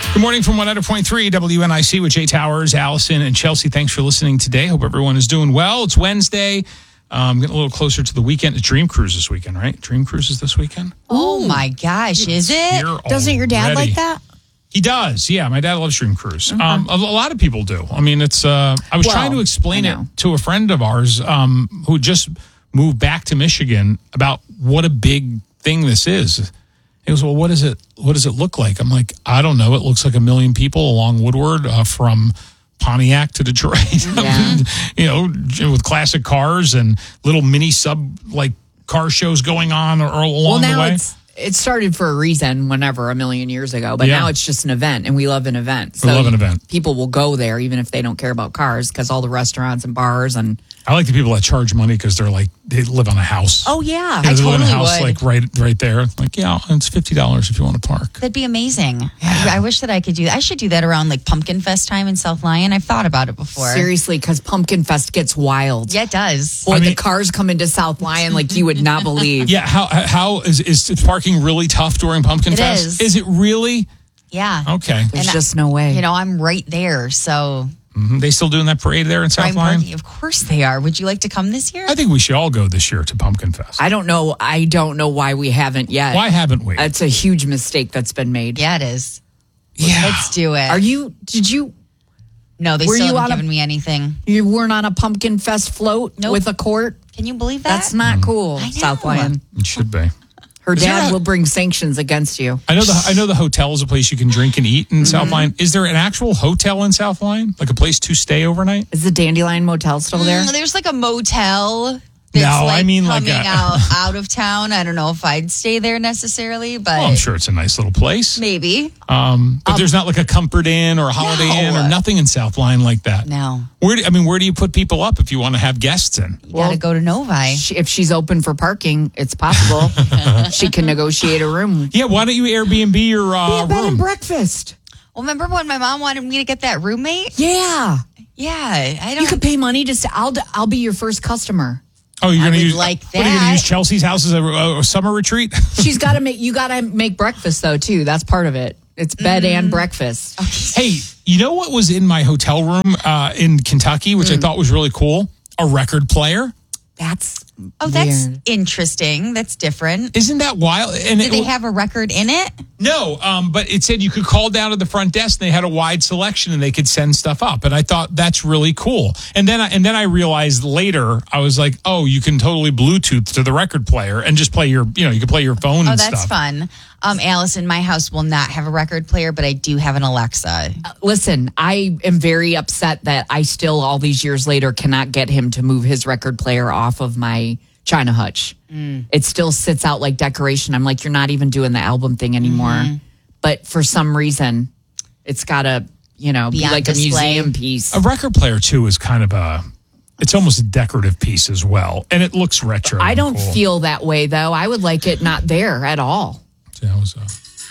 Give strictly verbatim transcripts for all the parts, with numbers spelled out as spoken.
Good morning from one hundred point three W N I C with Jay Towers, Allison, and Chelsea. Thanks for listening today. Hope everyone is doing well. It's Wednesday. Um, getting a little closer to the weekend. It's Dream Cruise this weekend, right? Dream Cruise is this weekend? Oh, my gosh. Is it? Doesn't your dad like that? He does. Yeah, my dad loves Dream Cruise. Mm-hmm. Um, a, a lot of people do. I mean, it's. Uh, I was well, trying to explain it to a friend of ours um, who just moved back to Michigan about what a big thing this is. He goes, well, what is it? What does it look like? I'm like, I don't know. It looks like a million people along Woodward uh, from Pontiac to Detroit. Yeah. You know, with classic cars and little mini sub like car shows going on or, or along well, now the way. It's, it started for a reason whenever a million years ago, but yeah. now it's just an event, and we love an event. So we love an event. People will go there even if they don't care about cars because all the restaurants and bars and. I like the people that charge money because they're like they live on a house. Oh yeah, yeah I they totally live in a house would. like right right there. Like yeah, it's fifty dollars if you want to park. That'd be amazing. Yeah. I, I wish that I could do. I should do that around like Pumpkin Fest time in South Lyon. I've thought about it before. Seriously, because Pumpkin Fest gets wild. Yeah, it does. Boy, I mean, the cars come into South Lyon like you would not believe. Yeah, how how is is parking really tough during Pumpkin It Fest? is. Is it really? Yeah. Okay. There's And just I, no way. You know, I'm right there, so. Mm-hmm. They still doing that parade there in South Prime Lyon? parking. Of course they are. Would you like to come this year? I think we should all go this year to Pumpkin Fest. I don't know. I don't know why we haven't yet. Why haven't we? It's a huge mistake that's been made. Yeah, it is. Yeah. Let's do it. Are you? Did you? No, they Were still you haven't on a- given me anything. You weren't on a Pumpkin Fest float Nope. with a court? Can you believe that? That's not cool. I know. South Lyon. It should be. Her Is there dad a- will bring sanctions against you. I know the I know the hotel is a place you can drink and eat in Mm-hmm. South Lyon. Is there an actual hotel in South Lyon? Like a place to stay overnight? Is the Dandelion Motel still there? Mm, there's like a motel. That's No, like I mean like coming a- out out of town. I don't know if I'd stay there necessarily, but Well, I'm sure it's a nice little place. maybe. Um, but there's not like a Comfort Inn or a Holiday No. Inn or nothing in South Lyon like that. No. Where do, I mean, where do you put people up if you want to have guests in? You gotta go to Novi. She, if she's open for parking, it's possible. She can negotiate a room. Yeah, why don't you Airbnb your uh, bed room? and breakfast. Well, remember when my mom wanted me to get that roommate? Yeah. Yeah, I don't. You could pay money to stay. I'll, I'll be your first customer. Oh, you're I going to would use like What, are you going to that. use Chelsea's house as a, a summer retreat? She's got to make, you got to make breakfast though, too. That's part of it. It's bed Mm. and breakfast. Hey, you know what was in my hotel room uh, in Kentucky, which I thought was really cool? A record player. That's Oh, that's weird. interesting. That's different. Isn't that wild? And Did it- they have a record in it? No, um, but it said you could call down to the front desk and they had a wide selection and they could send stuff up. And I thought that's really cool. And then I, and then I realized later, I was like, oh, you can totally Bluetooth to the record player and just play your, you know, you can play your phone Oh, and that's stuff. fun. Um, Allison, my house will not have a record player, but I do have an Alexa. Listen, I am very upset that I still, all these years later, cannot get him to move his record player off of my China hutch. Mm. It still sits out like decoration. I'm like, you're not even doing the album thing anymore. Mm-hmm. But for some reason, it's got to, you know, Be be on like display. a museum piece. A record player, too, is kind of a, it's almost a decorative piece as well. And it looks retro. I and don't cool. feel that way, though. I would like it not there at all. So I was, uh,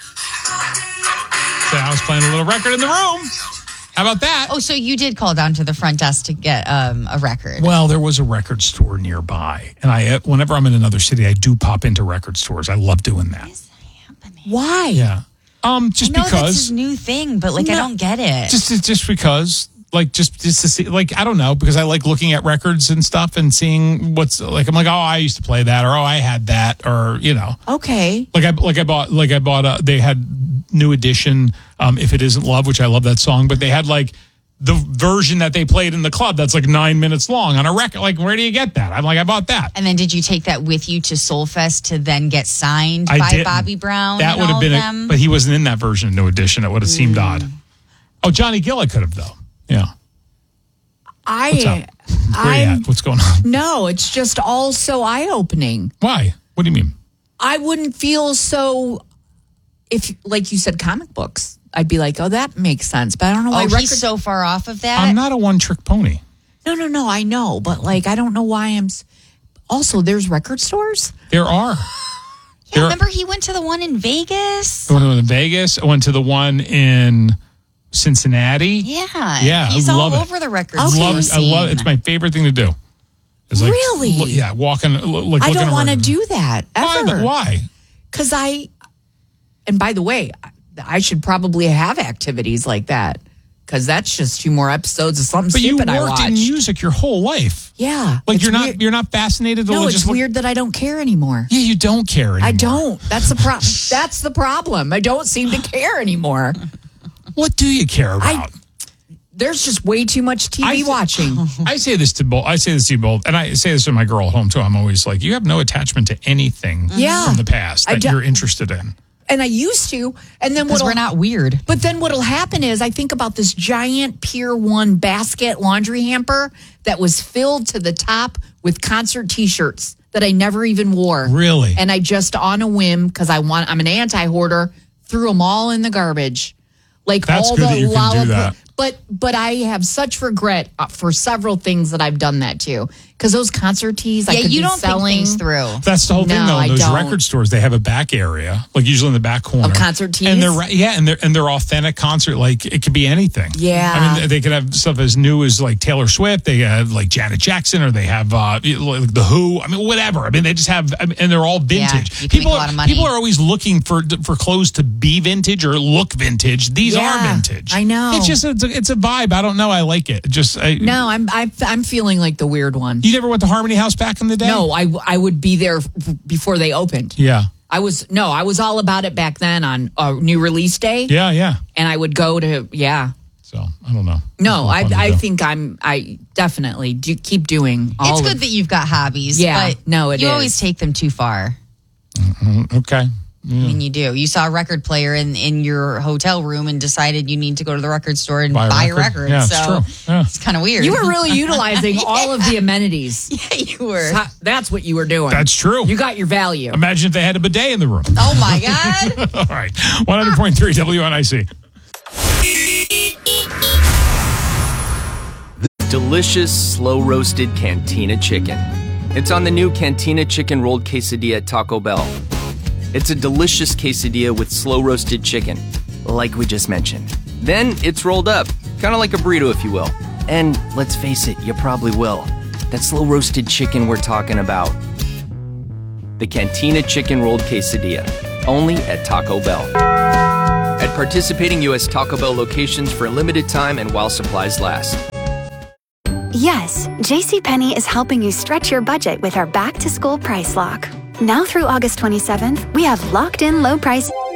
so I was playing a little record in the room. How about that? Oh, so you did call down to the front desk to get um, a record. Well, there was a record store nearby, and I, whenever I'm in another city, I do pop into record stores. I love doing that. What is happening? Why? Yeah, um, just I know that's because, his new thing, but like I No, don't get it. just just because, like, just just to see, like, I don't know, because I like looking at records and stuff and seeing what's like. I'm like, oh, I used to play that, or oh, I had that, or you know, Okay. like I like I bought like I bought a, they had New Edition, um, If It Isn't Love, which I love that song, but they had like the version that they played in the club that's like nine minutes long on a record. Like, where do you get that? I'm like, I bought that. And then did you take that with you to Soulfest to then get signed I by didn't. Bobby Brown? That and would have all been, of a, them? but he wasn't in that version of New Edition. It would have seemed odd. Oh, Johnny Gill, I could have though. Yeah. I, What's up? Where you I'm, at? What's going on? no, it's just all so eye-opening. Why? What do you mean? I wouldn't feel so, if, like you said, comic books. I'd be like, oh, that makes sense. But I don't know why Oh, record. he's so far off of that. I'm not a one-trick pony. no, no, no. I know, but like, I don't know why I'm. s- Also, there's record stores. There are. yeah, there- remember he went to the one in Vegas? I went to Vegas. I went to the one in Cincinnati. Yeah, Yeah, he's I all love it. over the record I store love, I scene. love It's my favorite thing to do. It's like, Really? look- yeah, walking. Like, I looking don't want to around. do that Why? ever. Why? Because I. And by the way, I should probably have activities like that. Because that's just two more episodes of something but stupid I But you worked watched. in music your whole life. Yeah. Like, you're not weird. you're not fascinated? No, with it's just weird that I don't care anymore. Yeah, you don't care anymore. I don't. That's the pro- That's the problem. I don't seem to care anymore. What do you care about? I, there's just way too much T V I th- watching. I say this to both. I say this to you both, and I say this to my girl at home too. I'm always like, you have no attachment to anything Yeah. from the past I that do- you're interested in. And I used to. And then Because what'll we're not weird. But then what'll happen is I think about this giant Pier One basket laundry hamper that was filled to the top with concert T-shirts that I never even wore. Really? And I just on a whim because I want I'm an anti-hoarder threw them all in the garbage. Like That's all good the that you can do lollipop- that. But but I have such regret for several things that I've done that too. Because those concert tees, I Yeah, could you be don't selling think things through. That's the whole thing, No, though. In I those don't. record stores, they have a back area, like usually in the back corner, Of concert tees? and they're right- yeah, and they're and they're authentic concert. Like it could be anything. Yeah. I mean, they could have stuff as new as like Taylor Swift. They have like Janet Jackson, or they have uh, like the Who. I mean, whatever. I mean, they just have, I mean, and they're all vintage. you can people make a lot of money. people are always looking for for clothes to be vintage or look vintage. These Yeah, are vintage. I know. It's just it's a, it's a vibe. I don't know. I like it. Just I, No, I'm I, I'm feeling like the weird one. You never went to Harmony House back in the day? No, I, I would be there f- before they opened. Yeah. I was, no, I was all about it back then on uh, new release day. Yeah. Yeah. And I would go to, yeah. So I don't know. No, I It's fun to I do. think I'm, I definitely do keep doing all It's of good that you've got hobbies. Yeah, but no, it you is. always take them too far. Okay. I mean, you do. You saw a record player in, in your hotel room and decided you need to go to the record store and Buy buy, a a record. record. Yeah, it's so true. Yeah. it's kind of weird. You were really utilizing all of the amenities. yeah, you were. Ha- That's what you were doing. That's true. You got your value. Imagine if they had a bidet in the room. Oh my God. All right. one hundred point three W N I C. Delicious, slow-roasted Cantina chicken. It's on the new Cantina chicken rolled quesadilla at Taco Bell. It's a delicious quesadilla with slow-roasted chicken, like we just mentioned. Then it's rolled up, kind of like a burrito, if you will. And let's face it, you probably will. That slow-roasted chicken we're talking about. The Cantina chicken rolled quesadilla, only at Taco Bell. At participating U S Taco Bell locations for a limited time and while supplies last. Yes, JCPenney is helping you stretch your budget with our back-to-school price lock. Now through August twenty-seventh, we have locked-in low price.